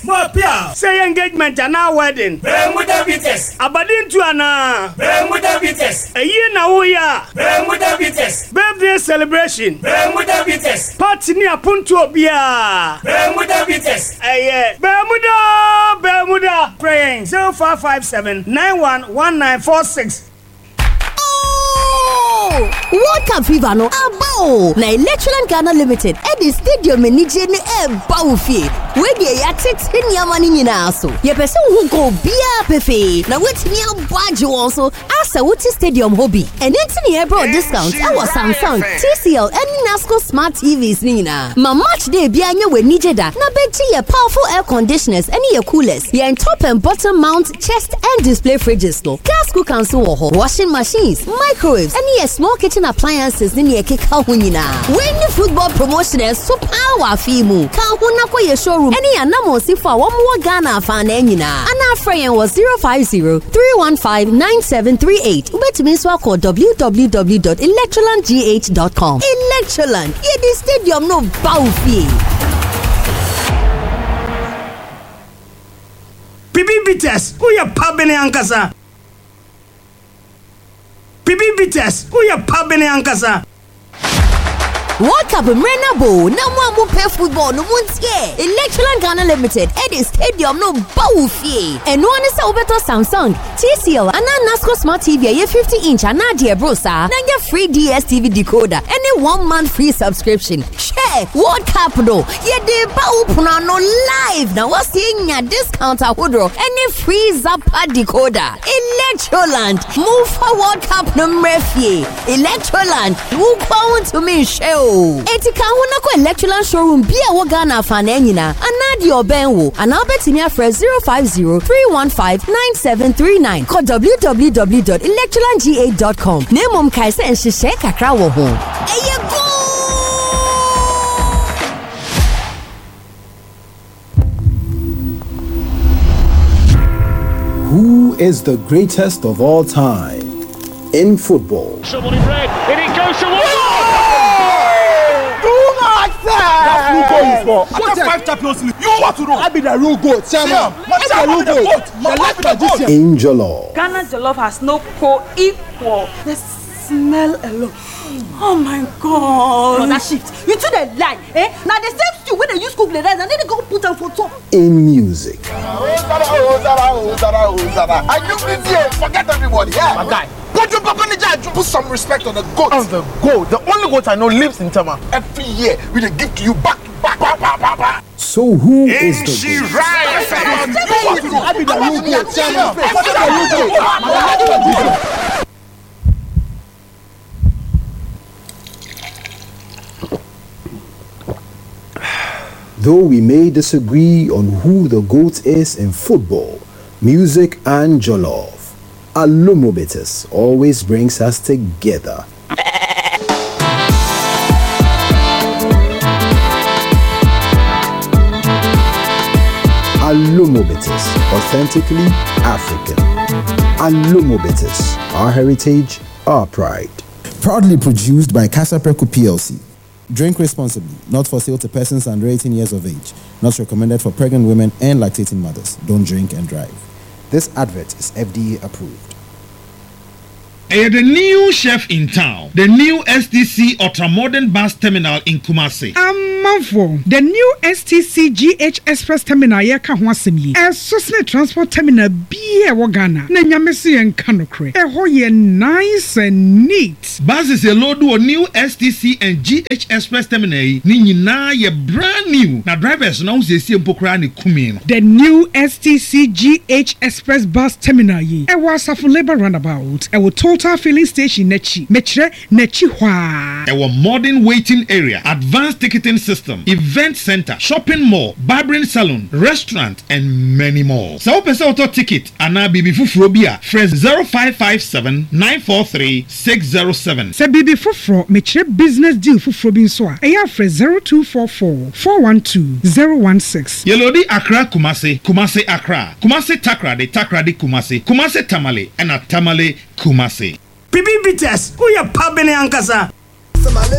Mopia. Say engagement and now wedding. Bermuda Vites. Abadin to ana. Bermuda Vites. A year now we are. Bermuda Vites. Birthday celebration. Bermuda Vites. Party near Punto Bia. Bermuda Vites. Aye. Bermuda. Praying 0557 911946. World Cup fever no abo na Electroland Ghana Limited at the stadium enije ne bawfie we dey atix hiniama ni nyina so ye pese wo go bia pefe na wetimi abwaje won so asa wuti stadium hobby and entini e bro discount our Samsung TCL and Nasco smart TVs ni nyina ma match day bia nya we nijeda na beji ye powerful air conditioners and ye coolers ye top and bottom mount chest and display fridges no gas cooker so washing machines microwaves and ye small kitchen appliances ni ye keka ho nyina when football promotion so power fimu ka ho na koye showroom any anamosi for one more Ghana fan nyina ana friend was 050-315-9738 ubetumi so call www.electrolandgh.com. Electroland ye the stadium no bawfie Bibi Vites who ya pabene ankasa Bibi Vites who ya pabene ankasa World Cup Mrenabo na mo pay football no muntie Electroland Ghana Limited at the stadium no bawfie and one is obeto Samsung TCL and Nasco smart TV ye 50-inch and dear brosa na get free DSTV decoder and a 1 month free subscription share World Cup no ye de bawpuna no live na what's in your discount ahodro and a free Zappa decoder Electroland move for World Cup no mrefie Electroland who come to me show Etika huna ko Electroland showroom bia wo Ghana fan nyina anadi obenwo ana betimi afre 050-315-9739 call www.electrolandgh.com nemom kaise enhye kakra wo ho eye go. Who is the greatest of all time in football? Someone in red, and it goes to Five Champions League. You want to know? I be the real goat. In Jollof. Ghana Jollof has no co-equal. The smell alone. Oh my God. No, that shit. You two the lie. Now the same stew when they use cook the rice and then they go put them for top. In music. Are you busy? Forget everybody. Yeah. My guy. Put some respect on the goat. On the goat. The only goat I know lives in Tama. Every year we dey give to you back. So who is the goat? I be the real goat. Though we may disagree on who the GOAT is in football, music and jollof, Alumobitis always brings us together. Alumobitis, authentically African. Alumobitis, our heritage, our pride. Proudly produced by Casa Preco PLC. Drink responsibly, not for sale to persons under 18 years of age. Not recommended for pregnant women and lactating mothers. Don't drink and drive. This advert is FDA approved. The new chef in town, the new STC Ultramodern Bus Terminal in Kumasi. Amanfo, the new STC GH Express Terminal yeka ho asem yi. Esosne transport terminal biye wo Ghana. Na nyamese yen kanokre. Eho ye nice and neat. Buses a load of new STC and GH Express Terminal ni nyina ye brand new. Na drivers na usiesie mpokra ne kumi no. The new STC GH Express Bus Terminal yi. Ewo Asafo Labour Roundabout. Ewo Total Filling Station nechi. Mechre nechi hwa. Ewo modern waiting area, advanced ticketing system, event center, shopping mall, barbering salon, restaurant, and many more. So pese auto ticket ana bibi fufuro bia fresh 0557 943 607. Se bibi fufuro mechre business deal fufuro bin so a eya fresh 0244 412 016. Yelodi Accra Kumasi, Kumasi Accra, Kumasi Takrade, Takrade Kumasi, Kumasi Tamale, and a Tamale Kumasi. Bibi Vites who ya pabene ankasa